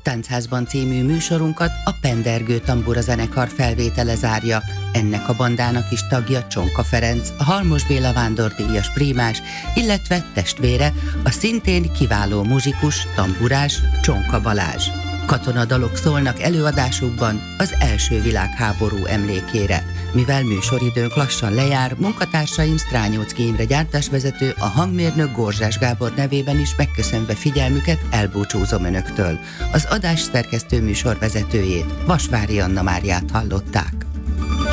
Táncházban című műsorunkat a Pendergő Tambura Zenekar felvétele zárja. Ennek a bandának is tagja Csonka Ferenc, a Halmos Béla vándordíjas prímás, illetve testvére, a szintén kiváló muzsikus, tamburás Csonka Balázs. Katonadalok szólnak előadásukban az első világháború emlékére. Mivel műsoridőnk lassan lejár, munkatársaim Strányóczky Imre gyártásvezető, a hangmérnök Gorzsás Gábor nevében is megköszönve figyelmüket elbúcsúzom önöktől. Az adás szerkesztő műsorvezetőjét, Vasvári Anna Máriát hallották.